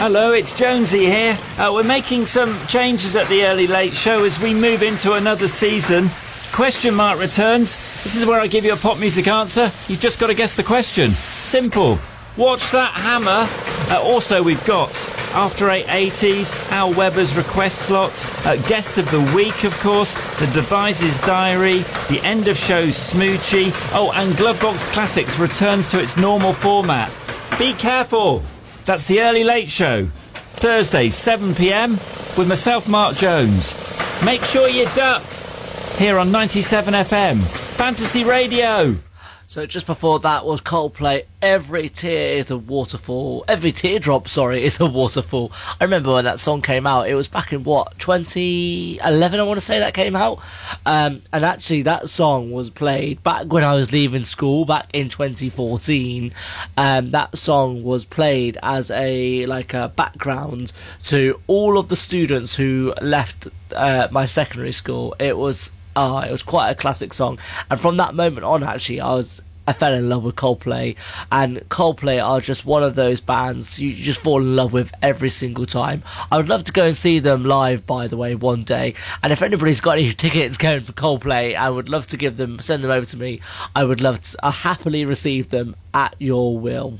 Hello, it's Jonesy here. We're making some changes at the Early Late Show as we move into another season. Question mark returns. This is where I give you a pop music answer. You've just got to guess the question. Simple. Watch that hammer. Also, we've got After 880s, Al Weber's request slot, Guest of the Week, of course, The Devices Diary, the End of Show Smoochie. Oh, and Glovebox Classics returns to its normal format. Be careful. That's the Early Late Show. Thursday, 7 p.m. with myself, Mark Jones. Make sure you duck here on 97 FM. Fantasy Radio. So just before that was Coldplay, Every Tear is a Waterfall. Every Teardrop, is a waterfall. I remember when that song came out. It was back in, 2011, I want to say that came out. And actually, that song was played back when I was leaving school, back in 2014. That song was played as a background to all of the students who left my secondary school. It was quite a classic song, and from that moment on, actually, I fell in love with Coldplay, and Coldplay are just one of those bands you just fall in love with every single time. I would love to go and see them live, by the way, one day, and if anybody's got any tickets going for Coldplay, I would love to send them over to me. I would love to happily receive them at your will.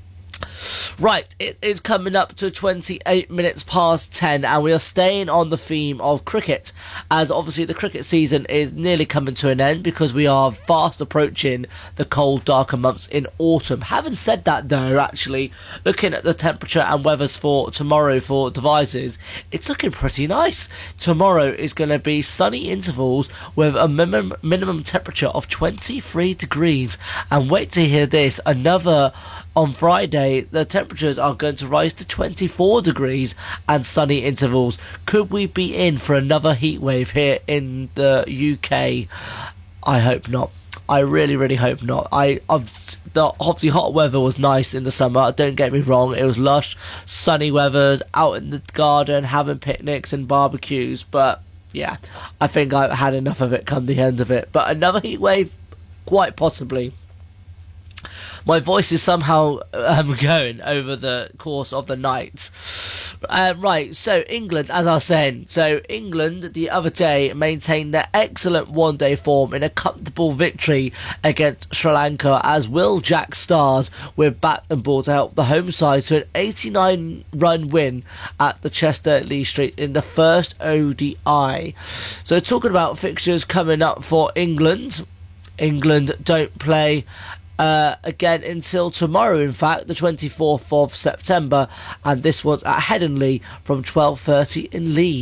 Right, it is coming up to 28 minutes past 10, and we are staying on the theme of cricket, as obviously the cricket season is nearly coming to an end because we are fast approaching the cold, darker months in autumn. Having said that, though, actually, looking at the temperature and weathers for tomorrow for Devices, it's looking pretty nice. Tomorrow is going to be sunny intervals with a minimum temperature of 23 degrees, and wait to hear this, on Friday, the temperatures are going to rise to 24 degrees and sunny intervals. Could we be in for another heat wave here in the UK? I hope not. I really, really hope not. Obviously, hot weather was nice in the summer, don't get me wrong. It was lush, sunny weathers, out in the garden, having picnics and barbecues. But, yeah, I think I've had enough of it come the end of it. But another heat wave? Quite possibly. My voice is somehow going over the course of the night. Right, so England, as I was saying, England the other day maintained their excellent one-day form in a comfortable victory against Sri Lanka as Will Jack stars with bat and ball to help the home side to an 89-run win at the Chester Lee Street in the first ODI. So talking about fixtures coming up for England don't play again until tomorrow, in fact, the 24th of September, and this was at Headingley from 12:30 in Leeds.